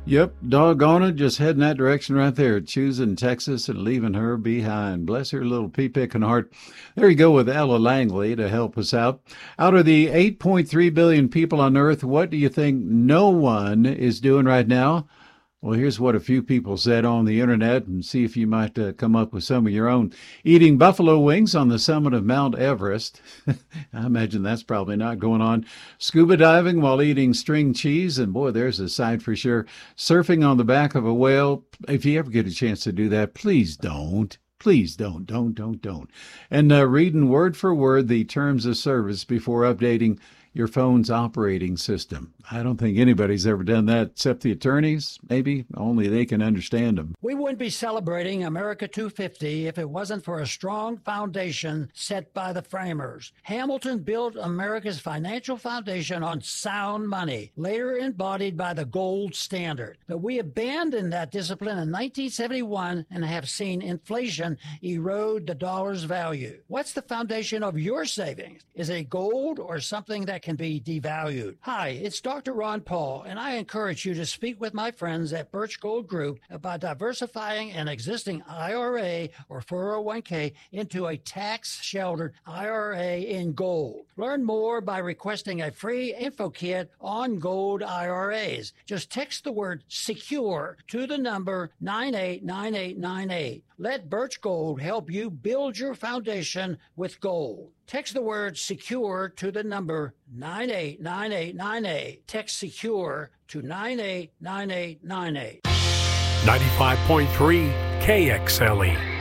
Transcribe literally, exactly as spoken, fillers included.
Yep, doggone it, just heading that direction right there, choosing Texas and leaving her behind. Bless her little pea-picking heart. There you go with Ella Langley to help us out. Out of the eight point three billion people on Earth, what do you think no one is doing right now? Well, here's what a few people said on the internet, and see if you might uh, come up with some of your own. Eating buffalo wings on the summit of Mount Everest. I imagine that's probably not going on. Scuba diving while eating string cheese, and boy, there's a sight for sure. Surfing on the back of a whale. If you ever get a chance to do that, please don't. Please don't, don't, don't, don't. And uh, reading word for word the terms of service before updating your phone's operating system. I don't think anybody's ever done that except the attorneys. Maybe only they can understand them. We wouldn't be celebrating America two fifty if it wasn't for a strong foundation set by the framers. Hamilton built America's financial foundation on sound money, later embodied by the gold standard. But we abandoned that discipline in nineteen seventy-one and have seen inflation erode the dollar's value. What's the foundation of your savings? Is it gold or something that can be devalued? Hi, it's Doctor Ron Paul, and I encourage you to speak with my friends at Birch Gold Group about diversifying an existing I R A or four oh one k into a tax-sheltered I R A in gold. Learn more by requesting a free info kit on gold I R As. Just text the word SECURE to the number nine eight nine eight nine eight. Let Birch Gold help you build your foundation with gold. Text the word SECURE to the number nine eight nine eight nine eight. Text SECURE to nine eight nine eight nine eight. ninety-five point three K X L E.